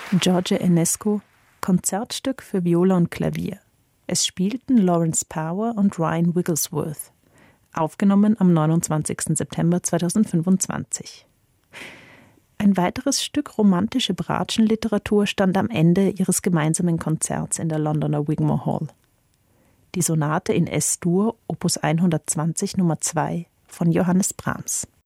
George Enescu, Konzertstück für Viola und Klavier. Es spielten Lawrence Power und Ryan Wigglesworth. Aufgenommen am 29. September 2025. Ein weiteres Stück romantische Bratschenliteratur stand am Ende ihres gemeinsamen Konzerts in der Londoner Wigmore Hall. Die Sonate in S-Dur, Opus 120 Nummer 2 von Johannes Brahms.